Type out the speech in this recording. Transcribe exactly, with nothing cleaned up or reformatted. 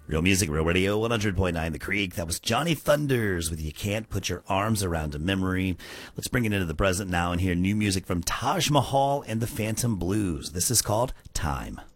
Real Music, Real Radio, one hundred point nine The Creek. That was Johnny Thunders with You Can't Put Your Arms Around a Memory. Let's bring it into the present now and hear new music from Taj Mahal and the Phantom Blues. This is called Time.